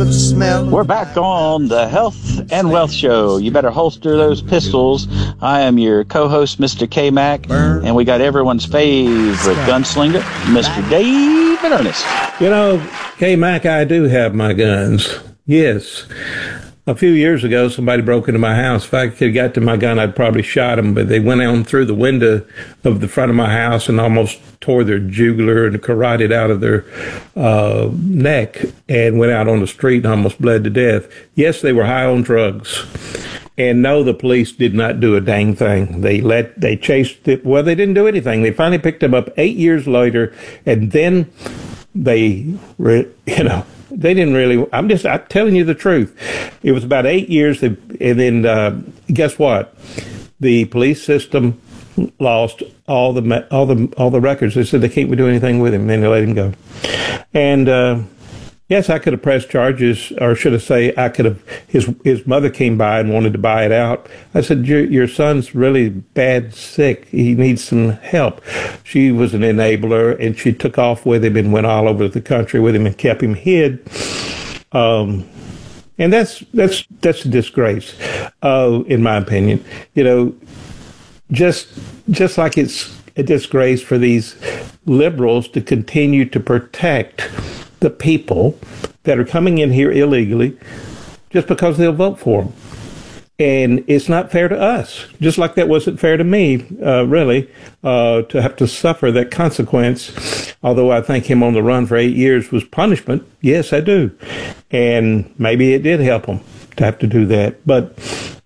of the smell. We're back on the Health and Wealth Show. You better holster those pistols. I am your co-host, Mr. K-Mac, and we got everyone's favorite gunslinger, Mr. Dave and Ernest. You know, K-Mac, I do have my guns. Yes. A few years ago, somebody broke into my house. If I could have got to my gun, I'd probably shot them, but they went on through the window of the front of my house and almost tore their jugular and carotid out of their neck and went out on the street and almost bled to death. Yes, they were high on drugs. And no, the police did not do a dang thing. They chased it. Well, they didn't do anything. They finally picked them up 8 years later, and then they didn't really. I'm telling you the truth. It was about 8 years, and then guess what? The police system lost all the records. They said they can't do anything with him, and then they let him go. And yes, I could have pressed charges, or should I say, I could have. His mother came by and wanted to buy it out. I said, your son's really bad sick. He needs some help. She was an enabler, and she took off with him and went all over the country with him and kept him hid. And that's a disgrace, in my opinion. You know, just like it's a disgrace for these liberals to continue to protect the people that are coming in here illegally just because they'll vote for them. And it's not fair to us, just like that wasn't fair to me, really, to have to suffer that consequence. Although I think him on the run for 8 years was punishment. Yes, I do. And maybe it did help him to have to do that. But,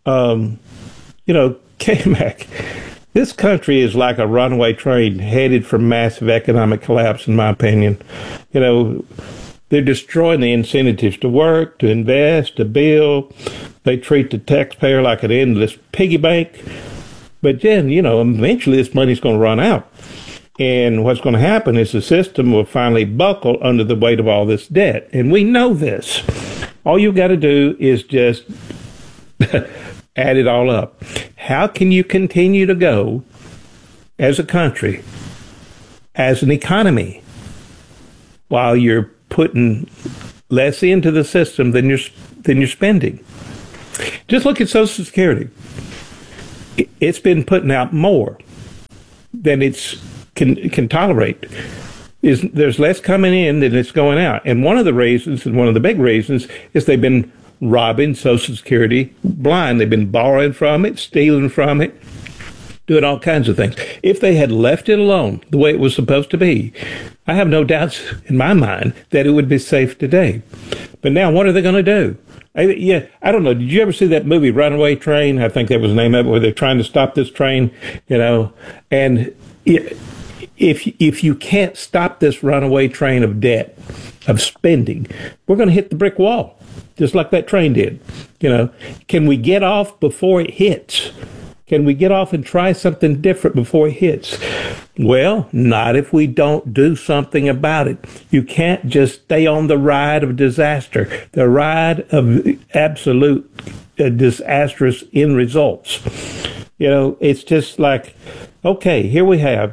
K-Mac, this country is like a runaway train headed for massive economic collapse, in my opinion. You know, they're destroying the incentives to work, to invest, to build. They treat the taxpayer like an endless piggy bank. But then, eventually this money's going to run out. And what's going to happen is the system will finally buckle under the weight of all this debt. And we know this. All you've got to do is just add it all up. How can you continue to go as a country, as an economy, while you're putting less into the system than you're spending? Just look at Social Security. It's been putting out more than it's can tolerate. There's less coming in than it's going out. And one of the reasons, and one of the big reasons, is they've been robbing Social Security blind. They've been borrowing from it, stealing from it, doing all kinds of things. If they had left it alone the way it was supposed to be, I have no doubts in my mind that it would be safe today. But now what are they going to do? I don't know. Did you ever see that movie Runaway Train? I think that was the name of it, where they're trying to stop this train, and if you can't stop this runaway train of debt, of spending, we're going to hit the brick wall, just like that train did. Can we get off before it hits? Can we get off and try something different before it hits? Well, not if we don't do something about it. You can't just stay on the ride of disaster, the ride of absolute disastrous end results. It's just like, okay, here we have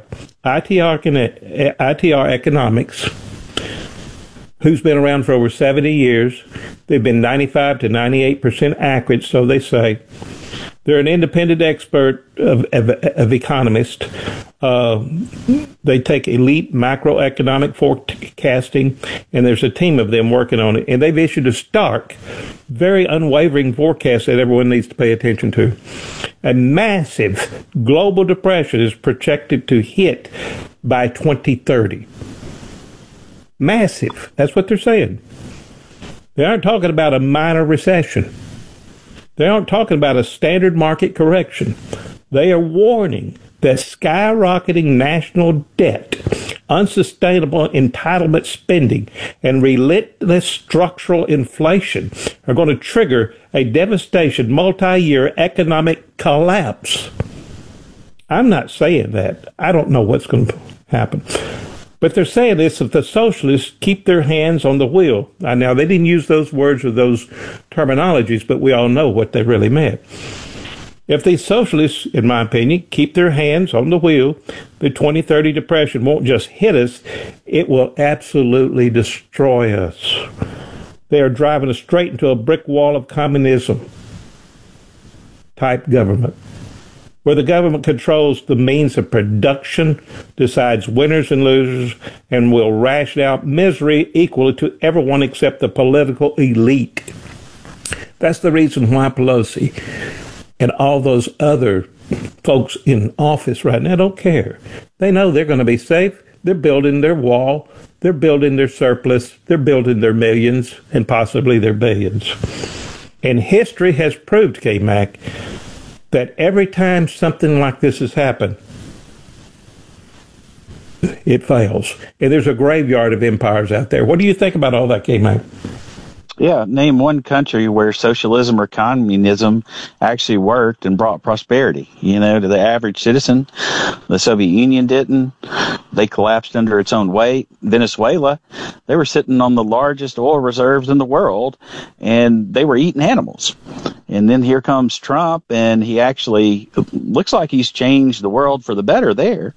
ITR Economics, who's been around for over 70 years. They've been 95 to 98% accurate, so they say. They're an independent expert of economists. They take elite macroeconomic forecasting, and there's a team of them working on it. And they've issued a stark, very unwavering forecast that everyone needs to pay attention to. A massive global depression is projected to hit by 2030. Massive. That's what they're saying. They aren't talking about a minor recession. They aren't talking about a standard market correction. They are warning that skyrocketing national debt, unsustainable entitlement spending, and relentless structural inflation are going to trigger a devastating multi-year economic collapse. I'm not saying that. I don't know what's going to happen. But they're saying this if the socialists keep their hands on the wheel. Now, they didn't use those words or those terminologies, but we all know what they really meant. If the socialists, in my opinion, keep their hands on the wheel, the 2030 depression won't just hit us, it will absolutely destroy us. They are driving us straight into a brick wall of communism type government, where the government controls the means of production, decides winners and losers, and will ration out misery equally to everyone except the political elite. That's the reason why Pelosi and all those other folks in office right now don't care. They know they're going to be safe. They're building their wall. They're building their surplus. They're building their millions and possibly their billions. And history has proved, K-Mac, that every time something like this has happened, it fails. And there's a graveyard of empires out there. What do you think about all that, K-Mac? Yeah, name one country where socialism or communism actually worked and brought prosperity, to the average citizen. The Soviet Union didn't. They collapsed under its own weight. Venezuela, they were sitting on the largest oil reserves in the world, and they were eating animals. And then here comes Trump, and he actually looks like he's changed the world for the better there.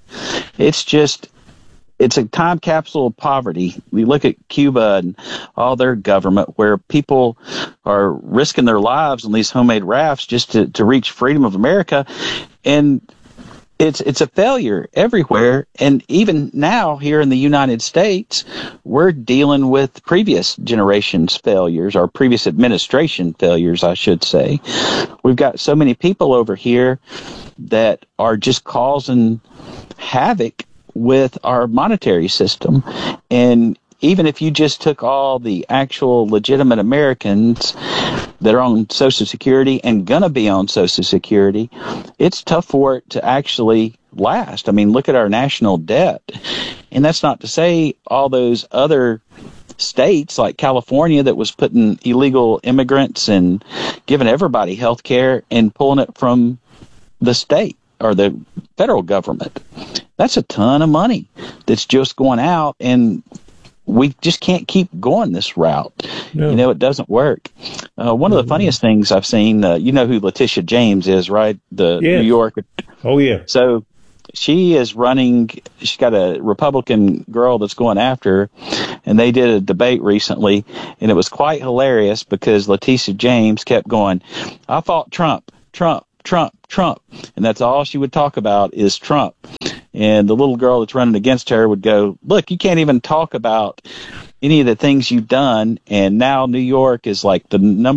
It's a time capsule of poverty. We look at Cuba and all their government, where people are risking their lives on these homemade rafts just to reach freedom of America. And it's a failure everywhere. And even now here in the United States, we're dealing with previous generations' failures, or previous administration failures, I should say. We've got so many people over here that are just causing havoc with our monetary system. And even if you just took all the actual legitimate Americans that are on Social Security and gonna be on Social Security, it's tough for it to actually last. I mean, look at our national debt. And that's not to say all those other states like California that was putting illegal immigrants and giving everybody health care and pulling it from the state or the federal government. That's a ton of money that's just going out, and we just can't keep going this route. No. It doesn't work. One of the funniest things I've seen, you know who Letitia James is, right? Yes. New York. Oh, yeah. So she is running, she's got a Republican girl that's going after her, and they did a debate recently, and it was quite hilarious because Letitia James kept going, I fought Trump, Trump, Trump, Trump. And that's all she would talk about is Trump. And the little girl that's running against her would go, look, you can't even talk about any of the things you've done. And now New York is like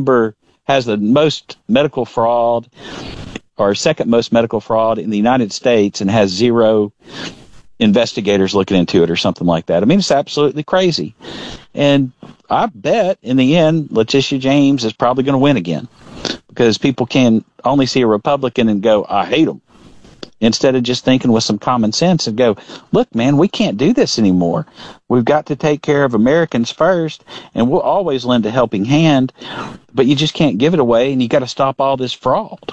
has the most medical fraud, or second most medical fraud in the United States, and has 0 investigators looking into it or something like that. I mean, it's absolutely crazy. And I bet in the end, Letitia James is probably going to win again, because people can only see a Republican and go, I hate them, instead of just thinking with some common sense and go, look, man, we can't do this anymore. We've got to take care of Americans first, and we'll always lend a helping hand, but you just can't give it away, and you got to stop all this fraud.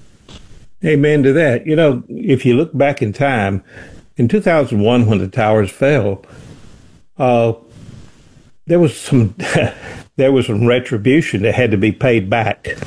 Amen to that. If you look back in time, in 2001, when the towers fell, there was some retribution that had to be paid back.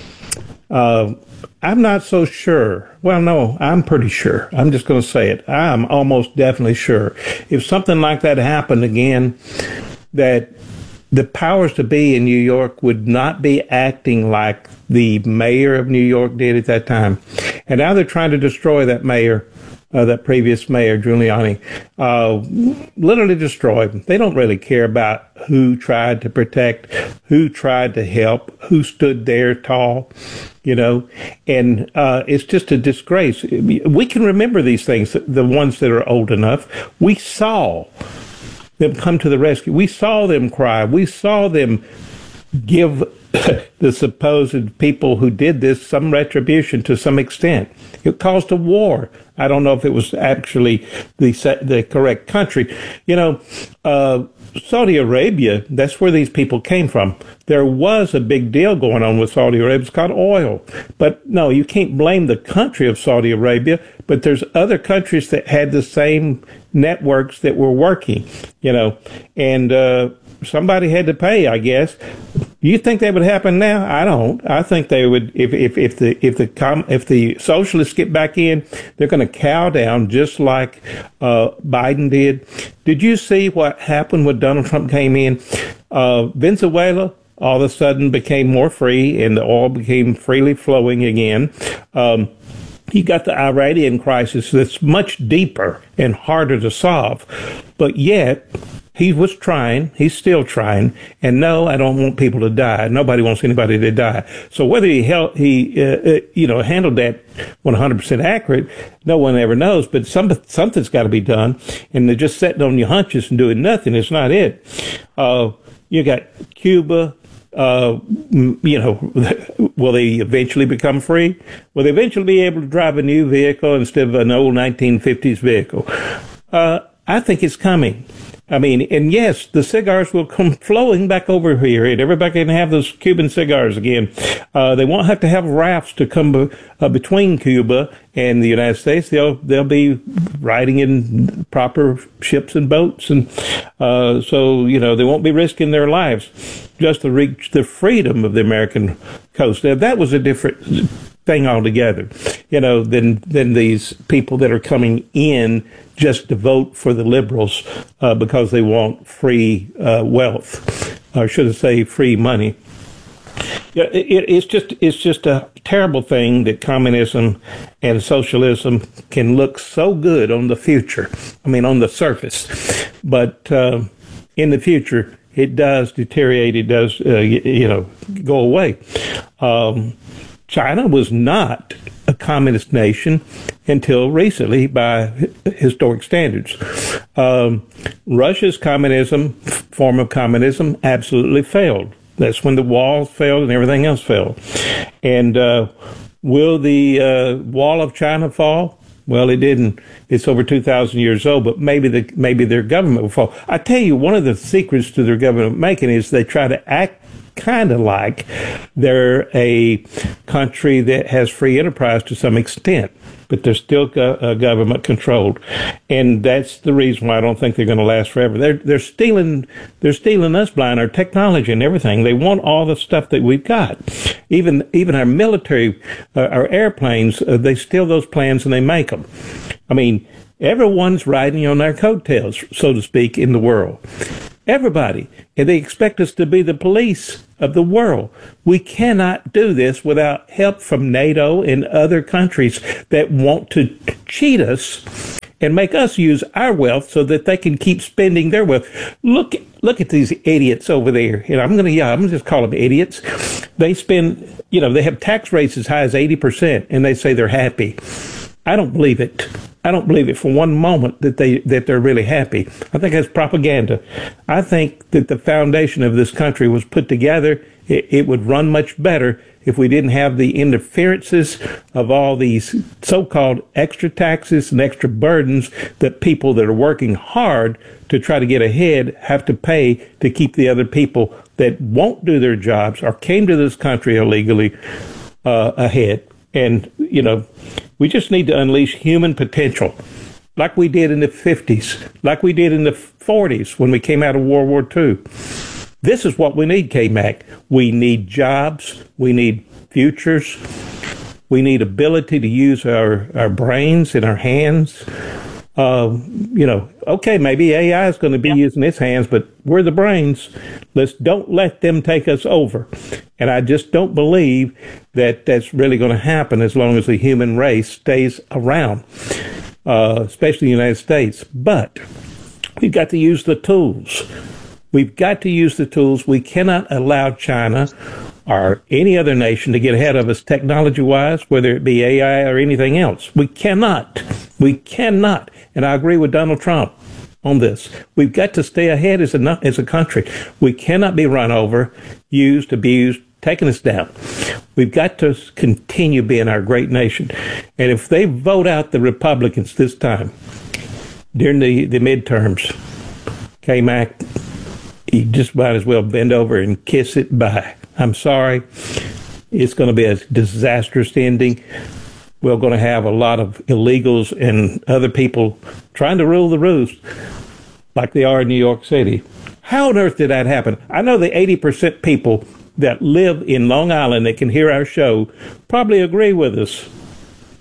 I'm not so sure. Well, no, I'm pretty sure. I'm just going to say it. I'm almost definitely sure. If something like that happened again, that the powers to be in New York would not be acting like the mayor of New York did at that time. And now they're trying to destroy that mayor, that previous mayor, Giuliani, literally destroy him. They don't really care about who tried to protect, who tried to help, who stood there tall, and it's just a disgrace. We can remember these things, the ones that are old enough. We saw them come to the rescue. We saw them cry. We saw them give the supposed people who did this some retribution to some extent. It caused a war. I don't know if it was actually the correct country. Saudi Arabia, that's where these people came from. There was a big deal going on with Saudi Arabia. It's got oil. But no, you can't blame the country of Saudi Arabia, but there's other countries that had the same networks that were working, and somebody had to pay, I guess. You think that would happen now? I don't. I think they would. If the socialists get back in, they're going to cow down just like Biden did. Did you see what happened when Donald Trump came in? Venezuela all of a sudden became more free, and the oil became freely flowing again. You got the Iranian crisis that's much deeper and harder to solve, but yet he was trying. He's still trying. And no, I don't want people to die. Nobody wants anybody to die. So whether he handled that 100% accurate, no one ever knows. But something's got to be done. And they're just sitting on your hunches and doing nothing. It's not it. You got Cuba. Will they eventually become free? Will they eventually be able to drive a new vehicle instead of an old 1950s vehicle? I think it's coming. I mean, and yes, the cigars will come flowing back over here, and everybody can have those Cuban cigars again. They won't have to have rafts to come between Cuba and the United States. They'll be riding in proper ships and boats, and so they won't be risking their lives just to reach the freedom of the American coast. Now, that was a different thing altogether, than these people that are coming in just to vote for the liberals because they want free wealth, or should I say free money. It's just a terrible thing that communism and socialism can look so good on the future. I mean, on the surface, but in the future it does deteriorate. It does, go away. China was not a communist nation until recently by historic standards. Russia's form of communism absolutely failed. That's when the wall failed and everything else failed. And will the wall of China fall? Well, it didn't. It's over 2,000 years old, but maybe their government will fall. I tell you, one of the secrets to their government making is they try to act kind of like they're a country that has free enterprise to some extent, but they're still government controlled, and that's the reason why I don't think they're going to last forever. They're stealing us blind, our technology and everything. They want all the stuff that we've got, even our military, our airplanes. They steal those plans and they make them. I mean, everyone's riding on our coattails, so to speak, in the world. Everybody. And they expect us to be the police of the world. We cannot do this without help from NATO and other countries that want to cheat us and make us use our wealth so that they can keep spending their wealth. Look at these idiots over there. I'm going to just call them idiots. They spend, they have tax rates as high as 80%, and they say they're happy. I don't believe it. I don't believe it for one moment that they're really happy. I think that's propaganda. I think that the foundation of this country was put together. It would run much better if we didn't have the interferences of all these so-called extra taxes and extra burdens that people that are working hard to try to get ahead have to pay to keep the other people that won't do their jobs or came to this country illegally ahead. And, we just need to unleash human potential like we did in the 50s, like we did in the 40s when we came out of World War II. This is what we need, K-Mac. We need jobs. We need futures. We need ability to use our brains and our hands. Okay, maybe AI is going to be using its hands, but we're the brains. Don't let them take us over. And I just don't believe that that's really going to happen as long as the human race stays around, especially the United States. But we've got to use the tools. We've got to use the tools. We cannot allow China or any other nation to get ahead of us technology-wise, whether it be AI or anything else. We cannot. We cannot. And I agree with Donald Trump on this. We've got to stay ahead as a country. We cannot be run over, used, abused, taking us down. We've got to continue being our great nation. And if they vote out the Republicans this time, during the midterms, K-Mac, you just might as well bend over and kiss it bye. I'm sorry. It's going to be a disastrous ending. We're going to have a lot of illegals and other people trying to rule the roost like they are in New York City. How on earth did that happen? I know the 80% people that live in Long Island that can hear our show probably agree with us.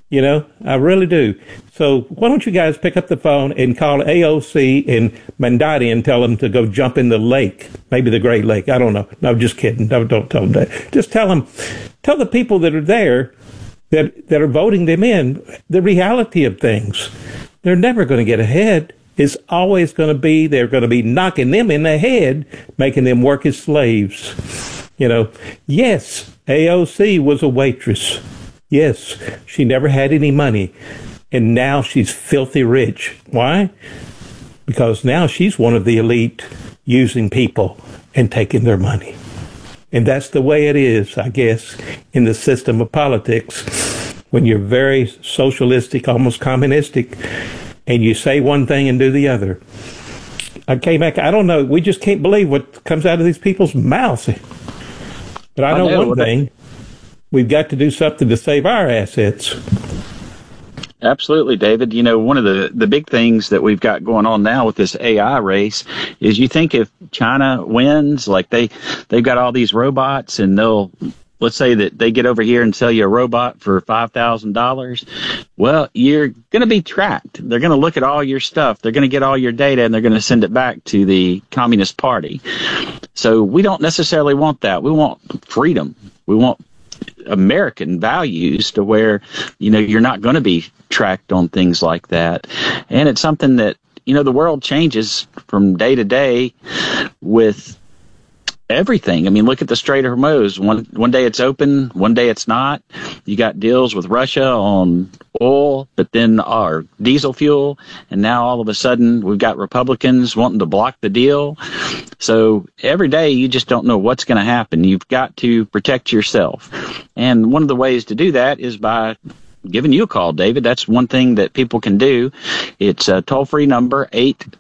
You know, I really do. So why don't you guys pick up the phone and call AOC in Mandati and tell them to go jump in the lake, maybe the Great Lake. I don't know. No, just kidding. Don't tell them that. Just tell the people that are there that are voting them in the reality of things. They're never going to get ahead. It's always going to be, they're going to be knocking them in the head, making them work as slaves. You know, yes, AOC was a waitress. Yes, she never had any money, and now she's filthy rich. Why? Because now she's one of the elite using people and taking their money. And that's the way it is, I guess, in the system of politics. When you're very socialistic, almost communistic, and you say one thing and do the other. Okay, Mac, I don't know. We just can't believe what comes out of these people's mouths. But I know one thing. We've got to do something to save our assets. Absolutely, David. You know, one of the big things that we've got going on now with this AI race is you think if China wins, like they've got all these robots and let's say that they get over here and sell you a robot for $5,000. Well, you're going to be tracked. They're going to look at all your stuff. They're going to get all your data and they're going to send it back to the Communist Party. So we don't necessarily want that. We want freedom. We want American values to where, you know, you're not going to be tracked on things like that. And it's something that, you know, the world changes from day to day with everything. I mean, look at the Strait of Hormuz. One day it's open, one day it's not. You got deals with Russia on oil, but then our diesel fuel, and now all of a sudden we've got Republicans wanting to block the deal. So every day you just don't know what's going to happen. You've got to protect yourself. And one of the ways to do that is by giving you a call, David. That's one thing that people can do. It's a toll-free number,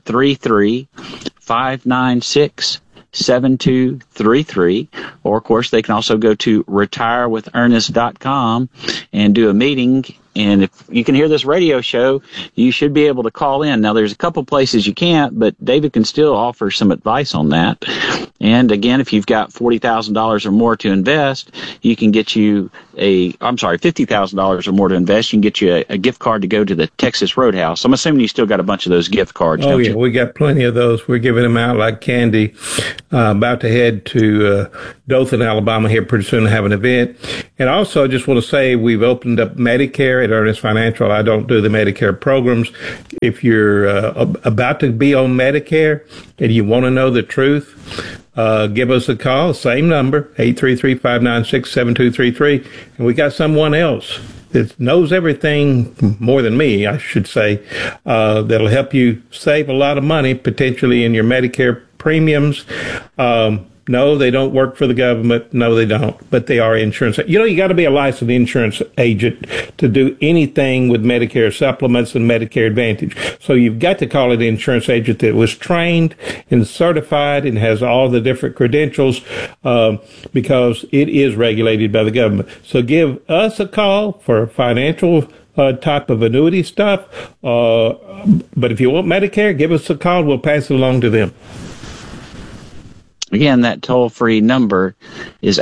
833-596-7233, or of course they can also go to retirewithernest.com and do a meeting. And if you can hear this radio show, you should be able to call in. Now, there's a couple places you can't, but David can still offer some advice on that. And again, if you've got $40,000 or more to invest, you can get you $50,000 or more to invest. You can get you a gift card to go to the Texas Roadhouse. I'm assuming you still got a bunch of those gift cards. Oh, don't yeah, you? We got plenty of those. We're giving them out like candy. About to head to Dothan, Alabama here pretty soon to have an event. And also, I just want to say we've opened up Medicare at Ernest Financial. I don't do the Medicare programs. If you're about to be on Medicare and you want to know the truth, give us a call, same number, 833-596-7233. And we got someone else that knows everything more than me, I should say, that'll help you save a lot of money, potentially in your Medicare premiums. No, they don't work for the government. No, they don't. But they are insurance. You know, you got to be a licensed insurance agent to do anything with Medicare supplements and Medicare Advantage. So you've got to call it an insurance agent that was trained and certified and has all the different credentials, because it is regulated by the government. So give us a call for financial type of annuity stuff. But if you want Medicare, give us a call. We'll pass it along to them. Again, that toll-free number is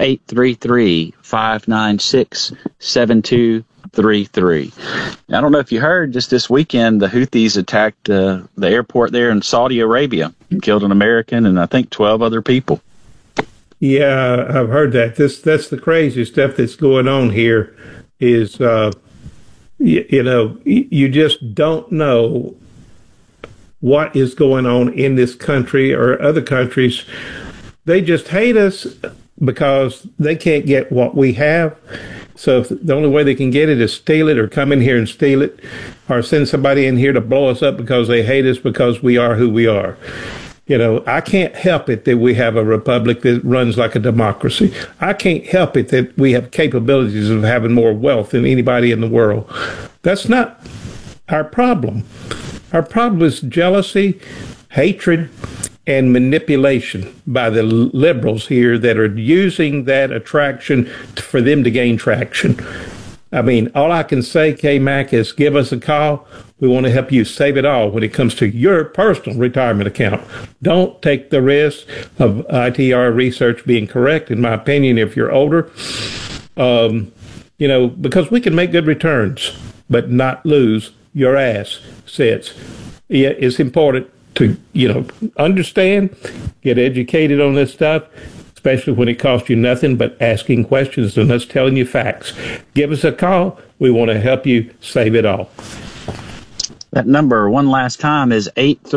833-596-7233. I don't know if you heard, just this weekend, the Houthis attacked the airport there in Saudi Arabia and killed an American and I think 12 other people. Yeah, I've heard that. That's the crazy stuff that's going on here is, you know, you just don't know what is going on in this country or other countries. They just hate us because they can't get what we have. So if the only way they can get it is steal it or come in here and steal it or send somebody in here to blow us up because they hate us because we are who we are. You know, I can't help it that we have a republic that runs like a democracy. I can't help it that we have capabilities of having more wealth than anybody in the world. That's not our problem. Our problem is jealousy, hatred, and manipulation by the liberals here that are using that attraction for them to gain traction. I mean, all I can say, K-Mac, is give us a call. We want to help you save it all when it comes to your personal retirement account. Don't take the risk of ITR research being correct, in my opinion, if you're older, you know, because we can make good returns. but not lose your assets. Yeah, it's important to, understand, get educated on this stuff, especially when it costs you nothing but asking questions and us telling you facts. Give us a call. We want to help you save it all. That number, one last time, is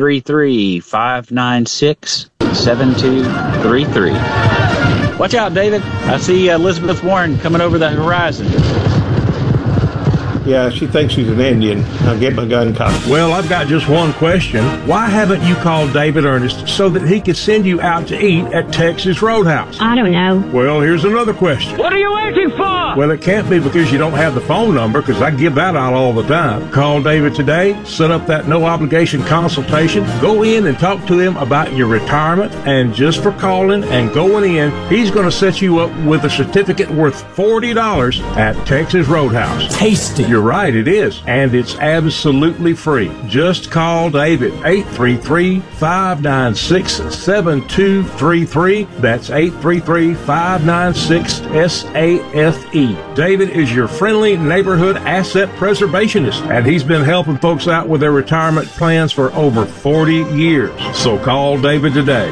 833-596-7233. Watch out, David. I see Elizabeth Warren coming over the horizon. Yeah, she thinks she's an Indian. I'll get my gun cocked. Well, I've got just one question. Why haven't you called David Ernest so that he could send you out to eat at Texas Roadhouse? I don't know. Well, here's another question. What are you waiting for? Well, it can't be because you don't have the phone number, because I give that out all the time. Call David today, set up that no-obligation consultation, go in and talk to him about your retirement, and just for calling and going in, he's going to set you up with a certificate worth $40 at Texas Roadhouse. Tasty. You're right, it is. And it's absolutely free. Just call David, 833-596-7233. That's 833-596-SAFE. David is your friendly neighborhood asset preservationist, and he's been helping folks out with their retirement plans for over 40 years. So call David today,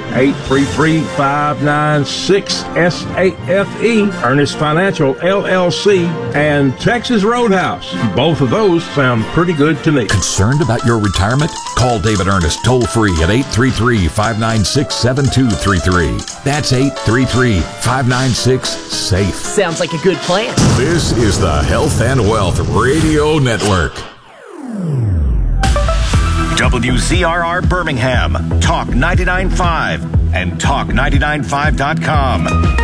833-596-SAFE, Ernest Financial, LLC, and Texas Roadhouse. Both of those sound pretty good to me. Concerned about your retirement? Call David Ernest toll-free at 833-596-7233. That's 833-596-SAFE. Sounds like a good plan. This is the Health and Wealth Radio Network. WZRR Birmingham, Talk 99.5 and Talk995.com.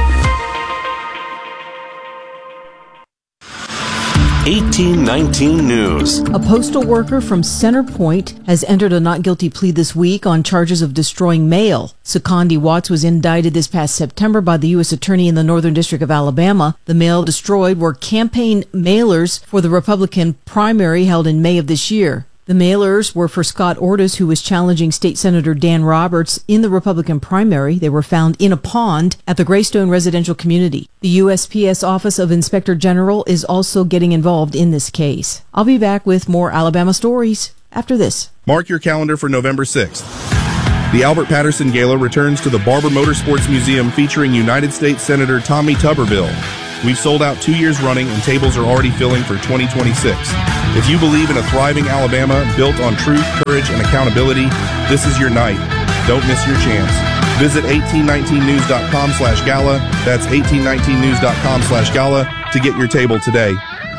1819 News. A postal worker from Centerpoint has entered a not guilty plea this week on charges of destroying mail. Secondi Watts was indicted this past September by the U.S. Attorney in the Northern District of Alabama. The mail destroyed were campaign mailers for the Republican primary held in May of this year. The mailers were for Scott Ortis, who was challenging State Senator Dan Roberts in the Republican primary. They were found in a pond at the Greystone residential community. The USPS Office of Inspector General is also getting involved in this case. I'll be back with more Alabama stories after this. Mark your calendar for November 6th. The Albert Patterson Gala returns to the Barber Motorsports Museum featuring United States Senator Tommy Tuberville. We've sold out 2 years running and tables are already filling for 2026. If you believe in a thriving Alabama built on truth, courage, and accountability, this is your night. Don't miss your chance. Visit 1819news.com/gala. That's 1819news.com/gala to get your table today.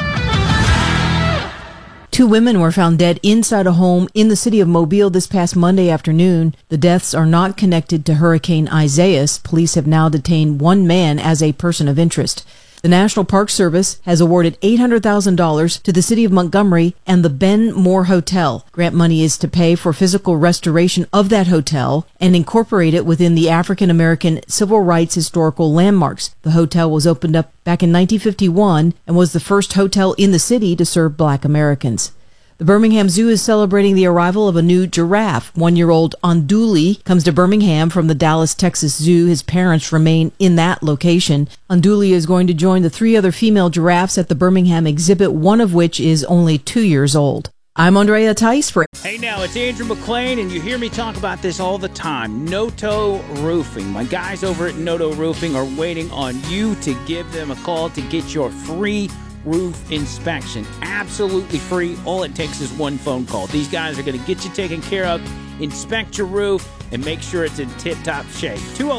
2 women were found dead inside a home in the city of Mobile this past Monday afternoon. The deaths are not connected to Hurricane Isaias. Police have now detained 1 man as a person of interest. The National Park Service has awarded $800,000 to the city of Montgomery and the Ben Moore Hotel. Grant money is to pay for physical restoration of that hotel and incorporate it within the African American Civil Rights Historical Landmarks. The hotel was opened up back in 1951 and was the first hotel in the city to serve Black Americans. The Birmingham Zoo is celebrating the arrival of a new giraffe. 1-year-old Anduli comes to Birmingham from the Dallas, Texas Zoo. His parents remain in that location. Anduli is going to join the 3 other female giraffes at the Birmingham exhibit, one of which is only 2 years old. I'm Andrea Tice for... Hey now, it's Andrew McLean, and you hear me talk about this all the time. Noto Roofing. My guys over at Noto Roofing are waiting on you to give them a call to get your free roof inspection. Absolutely free. All it takes is one phone call. These guys are going to get you taken care of, inspect your roof, and make sure it's in tip-top shape.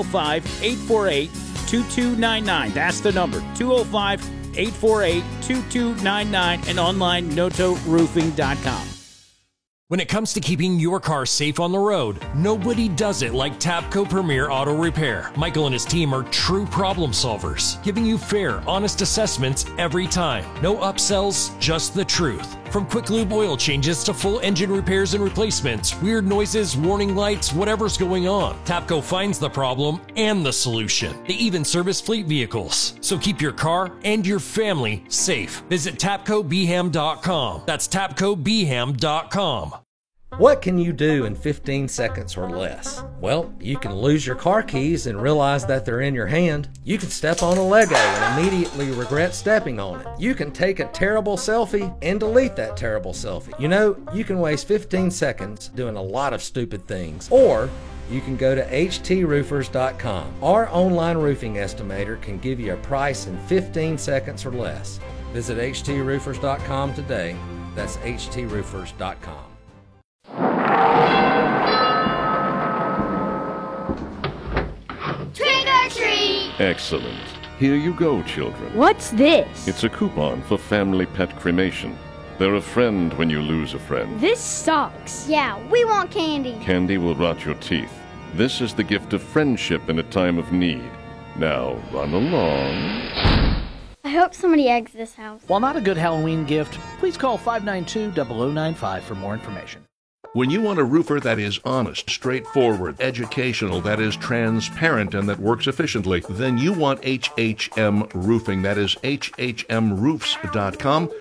205-848-2299. That's the number. 205-848-2299 and online notoroofing.com. When it comes to keeping your car safe on the road, nobody does it like Tapco Premier Auto Repair. Michael and his team are true problem solvers, giving you fair, honest assessments every time. No upsells, just the truth. From quick lube oil changes to full engine repairs and replacements, weird noises, warning lights, whatever's going on, Tapco finds the problem and the solution. They even service fleet vehicles. So keep your car and your family safe. Visit TapcoBeham.com. That's TapcoBeham.com. What can you do in 15 seconds or less? Well, you can lose your car keys and realize that they're in your hand. You can step on a Lego and immediately regret stepping on it. You can take a terrible selfie and delete that terrible selfie. You know, you can waste 15 seconds doing a lot of stupid things. Or you can go to HTRoofers.com. Our online roofing estimator can give you a price in 15 seconds or less. Visit HTRoofers.com today. That's HTRoofers.com. Trick or treat! Excellent. Here you go, children. What's this? It's a coupon for family pet cremation. They're a friend when you lose a friend. This sucks. Yeah, we want candy. Candy will rot your teeth. This is the gift of friendship in a time of need. Now, run along. I hope somebody eggs this house. While not a good Halloween gift, please call 592-0095 for more information. When you want a roofer that is honest, straightforward, educational, that is transparent, and that works efficiently, then you want HHM Roofing. That is HHMroofs.com,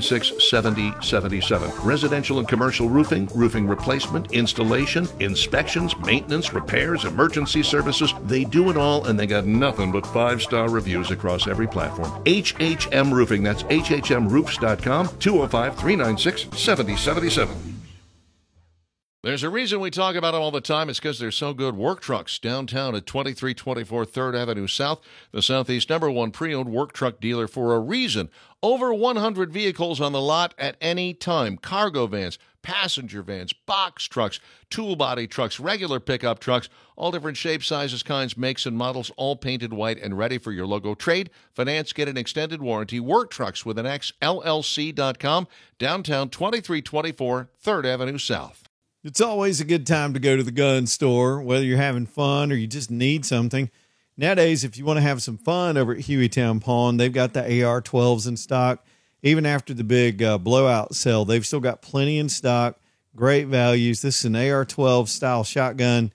396-7077. Residential and commercial roofing, roofing replacement, installation, inspections, maintenance, repairs, emergency services. They do it all, and they got nothing but 5-star reviews across every platform. HHM Roofing. That's HHMroofs.com, 205-396-7077. There's a reason we talk about them all the time. It's because they're so good. Work Trucks downtown at 2324 3rd Avenue South, the Southeast #1 pre-owned work truck dealer for a reason. Over 100 vehicles on the lot at any time. Cargo vans, passenger vans, box trucks, tool body trucks, regular pickup trucks, all different shapes, sizes, kinds, makes, and models, all painted white and ready for your logo. Trade, finance, get an extended warranty. Work Trucks with an X, LLC.com, downtown 2324 3rd Avenue South. It's always a good time to go to the gun store, whether you're having fun or you just need something. Nowadays, if you want to have some fun over at Hueytown Pawn, they've got the AR-12s in stock. Even after the big blowout sale, they've still got plenty in stock. Great values. This is an AR-12 style shotgun,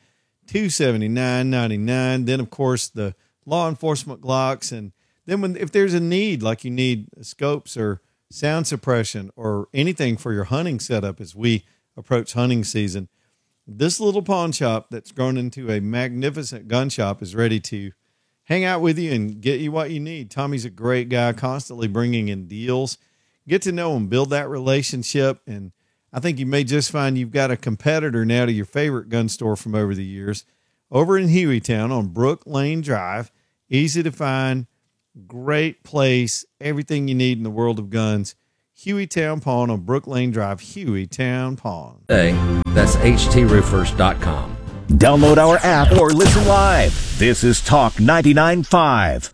$279.99. Then, of course, the law enforcement Glocks. And then if there's a need, like you need scopes or sound suppression or anything for your hunting setup as we approach hunting season, this little pawn shop that's grown into a magnificent gun shop is ready to hang out with you and get you what you need. Tommy's a great guy, constantly bringing in deals. Get to know him, build that relationship, and I think you may just find you've got a competitor now to your favorite gun store from over the years. Over in Hueytown on Brook Lane Drive, easy to find, great place, everything you need in the world of guns. Hueytown Pawn on Brook Lane Drive, Hueytown Pawn. Hey, that's HTRoofers.com. Download our app or listen live. This is Talk 99.5.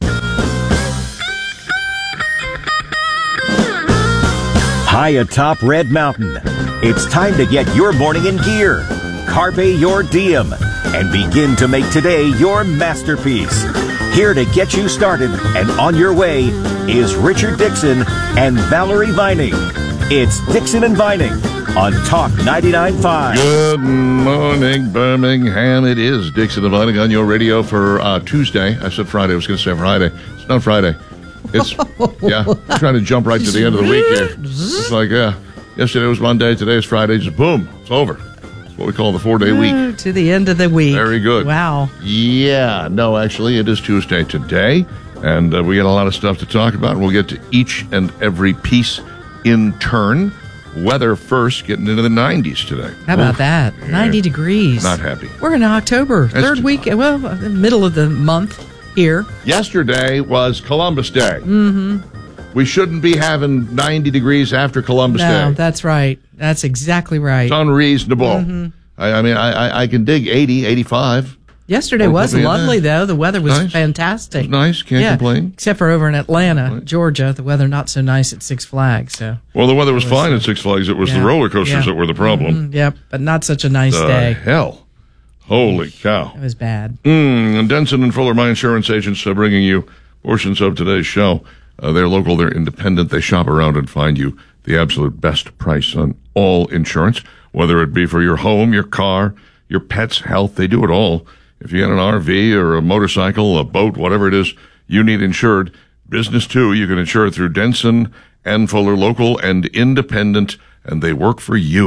High atop Red Mountain, it's time to get your morning in gear. Carpe your diem and begin to make today your masterpiece. Here to get you started and on your way is Richard Dixon and Valerie Vining. It's Dixon and Vining on Talk 99.5. Good morning, Birmingham. It is Dixon and Vining on your radio for Tuesday. I said Friday. I was going to say Friday. It's not Friday. It's, yeah, I'm trying to jump right to the end of the week here. It's like, yesterday was Monday. Today is Friday. Just boom, it's over. What we call the 4-day week. To the end of the week. Very good. Wow. Yeah. No, actually, it is Tuesday today, and we got a lot of stuff to talk about. We'll get to each and every piece in turn. Weather first, getting into the 90s today. How about that? Yeah. 90 degrees. Not happy. We're in October, third week, well, middle of the month here. Yesterday was Columbus Day. Mm-hmm. We shouldn't be having 90 degrees after Columbus Day. No, that's right. That's exactly right. It's unreasonable. Mm-hmm. I mean, I can dig 80, 85. Yesterday was lovely, though. The weather was fantastic. It was nice. Can't complain. Except for over in Atlanta, Georgia, the weather not so nice at Six Flags. So. Well, the weather was fine at Six Flags. It was the roller coasters that were the problem. Mm-hmm. Yep, but not such a nice day. Hell. Holy cow. It was bad. And Denson and Fuller, my insurance agents, are bringing you portions of today's show. They're local, they're independent, they shop around and find you the absolute best price on all insurance, whether it be for your home, your car, your pet's health. They do it all. If you got an RV or a motorcycle, a boat, whatever it is you need insured, business too, you can insure it through Denson and Fuller, local and independent, and they work for you.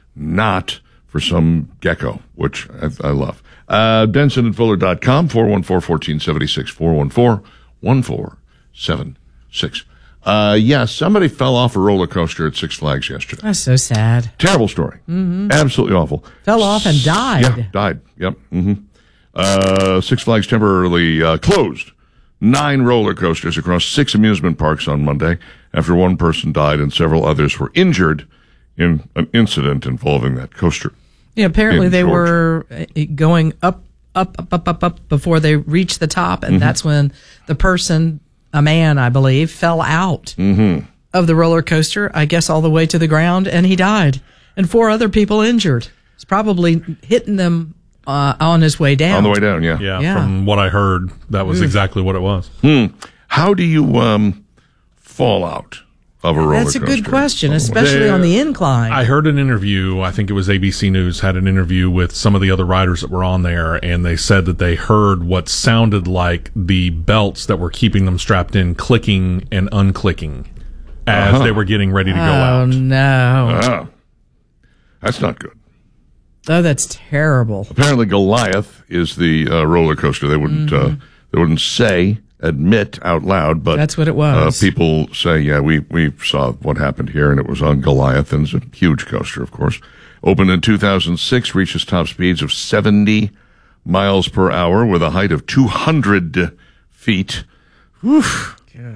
not for some gecko, which I love. BensonandFuller.com, 414-1476, 414-1476. Yeah, somebody fell off a roller coaster at Six Flags yesterday. That's so sad. Terrible story. Mm-hmm. Absolutely awful. Fell off and died. Yeah, died. Yep. Mm-hmm. Six Flags temporarily closed 9 roller coasters across 6 amusement parks on Monday after one person died and several others were injured in an incident involving that coaster. Yeah, apparently they Georgia. were going up before they reached the top, and that's when the person, a man, I believe, fell out of the roller coaster, I guess all the way to the ground, and he died. And 4 other people injured. It's probably hitting them on his way down. On the way down, yeah. Yeah, from what I heard, that was exactly what it was. How do you fall out of a roller coaster? That's a good question, especially on the incline. I heard an interview, I think it was ABC News, had an interview with some of the other riders that were on there, and they said that they heard what sounded like the belts that were keeping them strapped in clicking and unclicking as they were getting ready to go out. Oh, no. That's not good. Oh, that's terrible. Apparently Goliath is the roller coaster. They wouldn't admit out loud, but that's what it was. People say, yeah, we saw what happened here, and it was on Goliath, and it's a huge coaster, of course. Opened in 2006, reaches top speeds of 70 miles per hour with a height of 200 feet. Oof.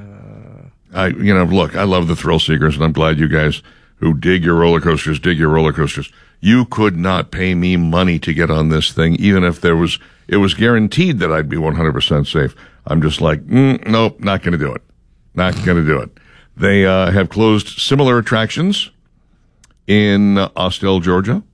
Look, I love the thrill seekers, and I'm glad you guys who dig your roller coasters. You could not pay me money to get on this thing, even if it was guaranteed that I'd be 100% safe. I'm just like, nope, not going to do it. Not going to do it. They have closed similar attractions in Austell, Georgia.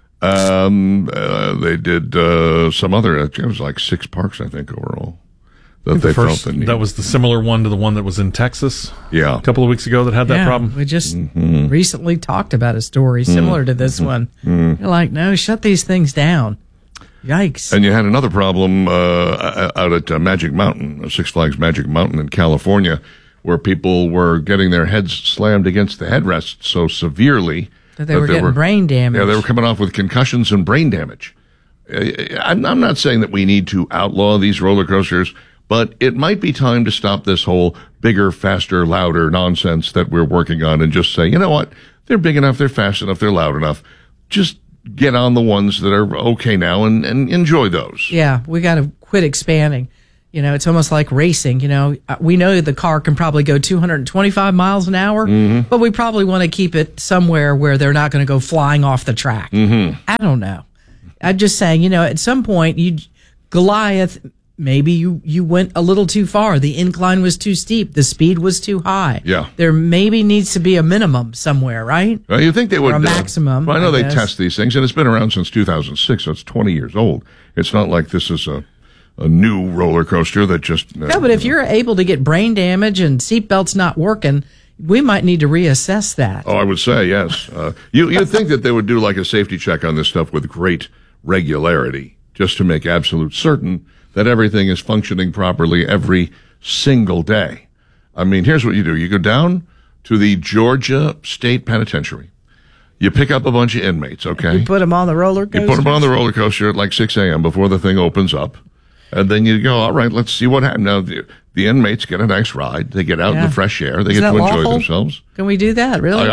They did some other, it was like 6 parks, I think, overall. That was the similar one to the one that was in Texas a couple of weeks ago that had that problem. We just recently talked about a story similar to this one. You're like, no, shut these things down. Yikes. And you had another problem out at Magic Mountain, Six Flags Magic Mountain in California, where people were getting their heads slammed against the headrests so severely that they were getting brain damage. Yeah, they were coming off with concussions and brain damage. I'm not saying that we need to outlaw these roller coasters, but it might be time to stop this whole bigger, faster, louder nonsense that we're working on and just say, you know what? They're big enough, they're fast enough, they're loud enough. Just get on the ones that are okay now and enjoy those. Yeah, we got to quit expanding. It's almost like racing. We know the car can probably go 225 miles an hour, but we probably want to keep it somewhere where they're not going to go flying off the track. I don't know. I'm just saying, at some point, Goliath, maybe you went a little too far. The incline was too steep. The speed was too high. Yeah. There maybe needs to be a minimum somewhere, right? Well, you think they would. Or a maximum. I know they test these things, and it's been around since 2006, so it's 20 years old. It's not like this is a new roller coaster that just... no, but if you're able to get brain damage and seatbelts not working, we might need to reassess that. Oh, I would say, yes. You'd think that they would do like a safety check on this stuff with great regularity, just to make absolute certain that everything is functioning properly every single day. I mean, here's what you do. You go down to the Georgia State Penitentiary. You pick up a bunch of inmates, okay? You put them on the roller coaster? You put them on the roller coaster at like 6 a.m. before the thing opens up. And then you go, all right, let's see what happens. Now, the inmates get a nice ride. They get out in the fresh air. They get to enjoy themselves. Can we do that, really?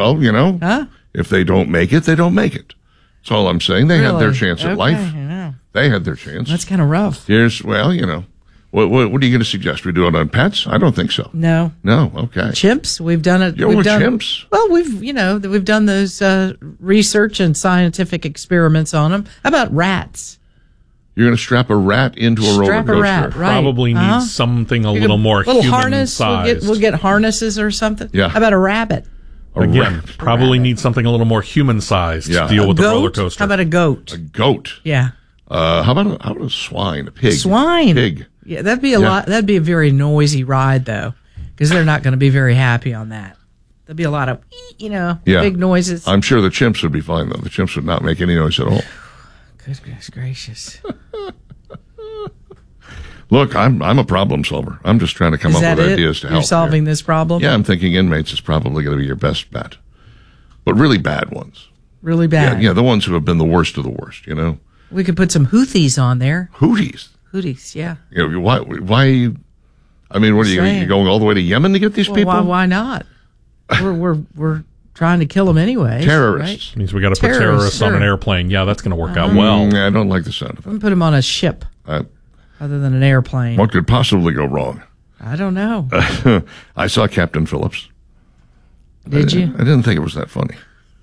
If they don't make it, they don't make it. That's all I'm saying. They had their chance at life. They had their chance. That's kind of rough. What are you going to suggest? We do it on pets? I don't think so. No. No, okay. Chimps? We've done it. Chimps? Well, we've done those research and scientific experiments on them. How about rats? You're going to strap a rat into a roller coaster? Rat, right. Probably needs something a little more human harness. sized. We'll get harnesses or something. Yeah. How about a rabbit? Probably needs something a little more human sized to deal with the roller coaster. How about a goat? A goat? Yeah. How about a swine? A pig? Swine. Pig. Yeah, that'd be a lot. That'd be a very noisy ride, though, because they're not going to be very happy on that. There'd be a lot of, big noises. I'm sure the chimps would be fine, though. The chimps would not make any noise at all. Goodness gracious. Look, I'm a problem solver. I'm just trying to come up with ideas to help. You're solving this problem? Yeah, I'm thinking inmates is probably going to be your best bet. But really bad ones. really bad. Yeah, the ones who have been the worst of the worst, you know. We could put some Houthis on there. Houthis? Houthis, yeah. You know, why I mean, what are you going all the way to Yemen to get these people? Why not? We're trying to kill them anyway. Terrorists. Right? Means we got to put terrorists on an airplane. Yeah, that's going to work out well. I don't like the sound of it. Put them on a ship other than an airplane. What could possibly go wrong? I don't know. I saw Captain Phillips. Did you? I didn't think it was that funny.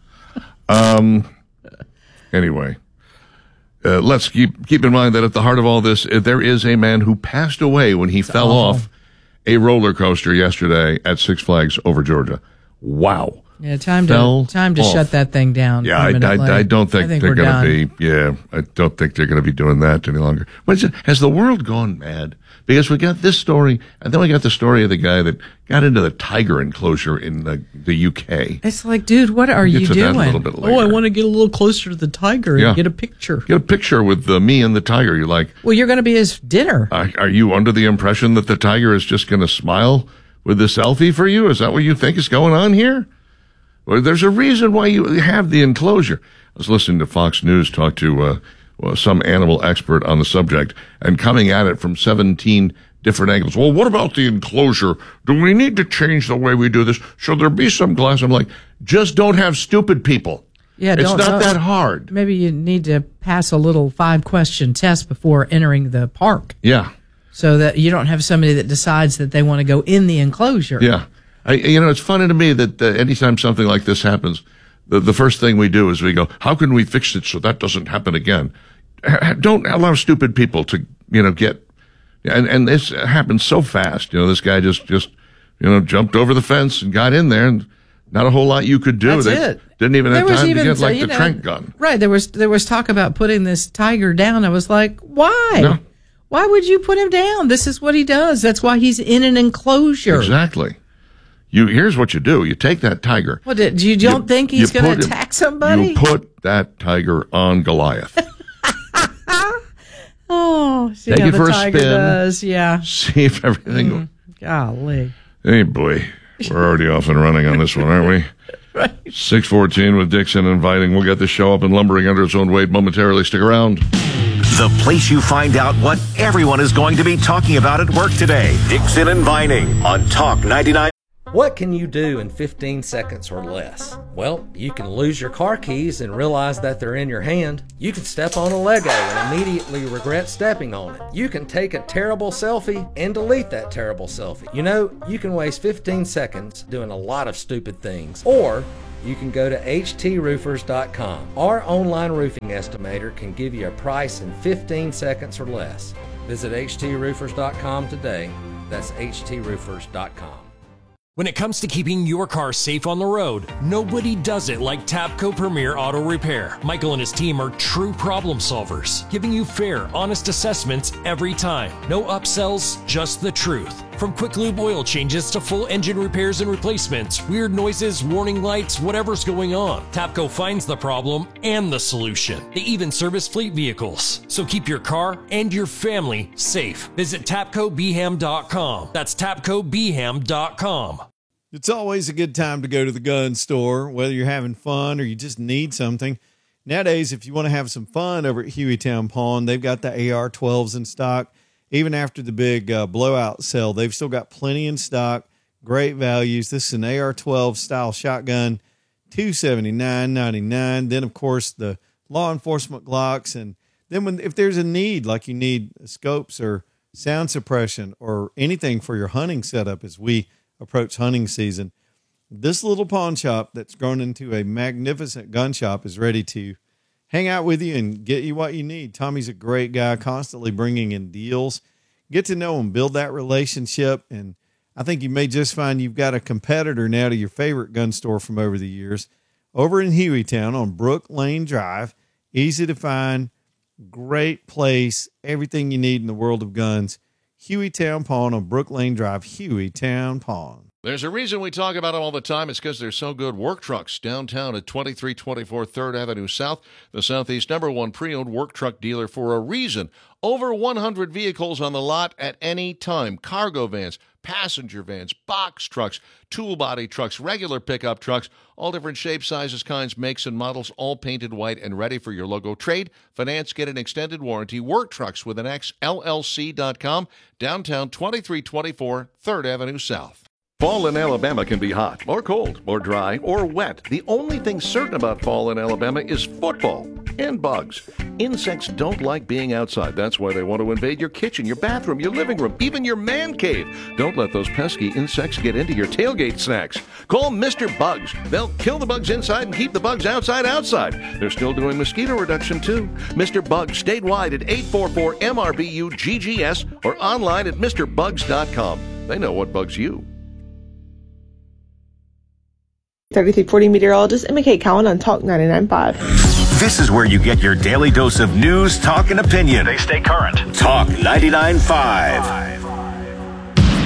Anyway, let's keep in mind that at the heart of all this, there is a man who passed away when he fell off a roller coaster yesterday at Six Flags over Georgia. Wow. Yeah, time to shut that thing down. Yeah, I don't think they're going to be. Yeah, I don't think they're going to be doing that any longer. What is it? Has the world gone mad? Because we got this story, and then we got the story of the guy that got into the tiger enclosure in the UK. It's like, dude, what are you doing? That a little bit later. Oh, I want to get a little closer to the tiger and get a picture. Get a picture with me and the tiger. You're like, well, you're going to be his dinner. Are you under the impression that the tiger is just going to smile with the selfie for you? Is that what you think is going on here? Well, there's a reason why you have the enclosure. I was listening to Fox News talk to some animal expert on the subject and coming at it from 17 different angles. Well, what about the enclosure? Do we need to change the way we do this? Should there be some glass? I'm like, just don't have stupid people. Yeah, it's not that hard. Maybe you need to pass a little 5-question test before entering the park. Yeah. So that you don't have somebody that decides that they want to go in the enclosure. Yeah. It's funny to me that anytime something like this happens, the first thing we do is we go, how can we fix it so that doesn't happen again? Don't allow stupid people to, get, and this happens so fast. This guy just jumped over the fence and got in there, and not a whole lot you could do. That's it. Didn't even have time to get the trank gun. Right. There was talk about putting this tiger down. I was like, why? No. Why would you put him down? This is what he does. That's why he's in an enclosure. Exactly. Here's what you do. You take that tiger. Well, you don't think he's going to attack somebody? You put that tiger on Goliath. See take how it the for tiger a spin. Does. Yeah. See if everything. Golly. Hey, boy. We're already off and running on this one, aren't we? Right. 6:14 with Dixon inviting. We'll get the show up and lumbering under its own weight momentarily. Stick around. The place you find out what everyone is going to be talking about at work today. Dixon and Vining on Talk 99. What can you do in 15 seconds or less? Well, you can lose your car keys and realize that they're in your hand. You can step on a Lego and immediately regret stepping on it. You can take a terrible selfie and delete that terrible selfie. You can waste 15 seconds doing a lot of stupid things. Or you can go to HTRoofers.com. Our online roofing estimator can give you a price in 15 seconds or less. Visit HTRoofers.com today. That's HTRoofers.com. When it comes to keeping your car safe on the road, nobody does it like Tapco Premier Auto Repair. Michael and his team are true problem solvers, giving you fair, honest assessments every time. No upsells, just the truth. From quick lube oil changes to full engine repairs and replacements, weird noises, warning lights, whatever's going on, Tapco finds the problem and the solution. They even service fleet vehicles. So keep your car and your family safe. Visit TapcoBeham.com. That's TapcoBeham.com. It's always a good time to go to the gun store, whether you're having fun or you just need something. Nowadays, if you want to have some fun over at Hueytown Pawn, they've got the AR-12s in stock. Even after the big blowout sale, they've still got plenty in stock. Great values. This is an AR-12 style shotgun, $279.99. Then, of course, the law enforcement Glocks. And then if there's a need, like you need scopes or sound suppression or anything for your hunting setup as we approach hunting season, this little pawn shop that's grown into a magnificent gun shop is ready to hang out with you and get you what you need. Tommy's a great guy, constantly bringing in deals. Get to know him, build that relationship, and I think you may just find you've got a competitor now to your favorite gun store from over the years. Over in Hueytown on Brook Lane Drive, easy to find, great place, everything you need in the world of guns. Hueytown Pawn on Brook Lane Drive, Hueytown Pawn. There's a reason we talk about them all the time. It's because they're so good. Work Trucks downtown at 2324 3rd Avenue South, the Southeast #1 pre-owned work truck dealer for a reason. Over 100 vehicles on the lot at any time. Cargo vans, passenger vans, box trucks, tool body trucks, regular pickup trucks, all different shapes, sizes, kinds, makes, and models, all painted white and ready for your logo. Trade, finance, get an extended warranty. Work Trucks with an X, LLC.com, downtown 2324 3rd Avenue South. Fall in Alabama can be hot, or cold, or dry, or wet. The only thing certain about fall in Alabama is football and bugs. Insects don't like being outside. That's why they want to invade your kitchen, your bathroom, your living room, even your man cave. Don't let those pesky insects get into your tailgate snacks. Call Mr. Bugs. They'll kill the bugs inside and keep the bugs outside. They're still doing mosquito reduction, too. Mr. Bugs statewide at 844-MRBU-GGS or online at MrBugs.com. They know what bugs you. 3340 meteorologist Emma Kate Cowan on Talk 99.5. This is where you get your daily dose of news, talk, and opinion. They stay current. Talk 99.5.